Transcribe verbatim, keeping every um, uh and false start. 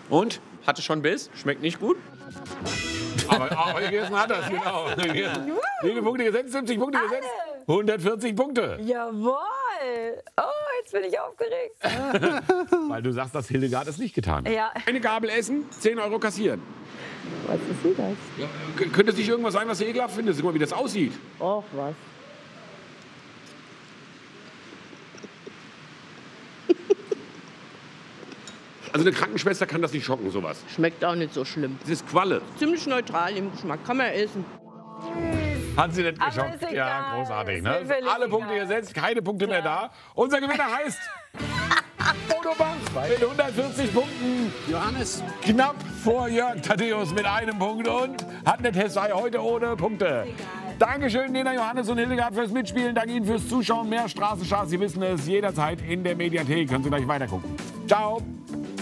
Und? Hatte schon Biss? Schmeckt nicht gut? Aber, aber gegessen hat er es, genau. Wie viele Punkte gesetzt? siebzig Punkte gesetzt? hundertvierzig Punkte. Jawohl. Oh, jetzt bin ich aufgeregt. Weil du sagst, dass Hildegard es nicht getan hat. Ja. Eine Gabel essen, zehn Euro kassieren. Was ist denn das? Ja, k- könnte es nicht irgendwas sein, was du ekelhaft findest? Guck mal, wie das aussieht. Och, was. Also eine Krankenschwester kann das nicht schocken, sowas. Schmeckt auch nicht so schlimm. Das ist Qualle. Ziemlich neutral im Geschmack. Kann man essen. Hat sie nicht Aber geschockt. ist egal. Ja, großartig. Ist Ne? mir völlig Alle Punkte egal. gesetzt, keine Punkte mehr da. Unser Gewinner heißt Bodo Bach mit hundertvierzig Punkten. Johannes. Knapp vor Jörg Thaddeus mit einem Punkt und hat eine Tessai heute ohne Punkte. Dankeschön, Nena, Johannes und Hildegard fürs Mitspielen. Danke Ihnen fürs Zuschauen. Mehr Straßenschars, Sie wissen es, jederzeit in der Mediathek. Können Sie gleich weitergucken. Ciao.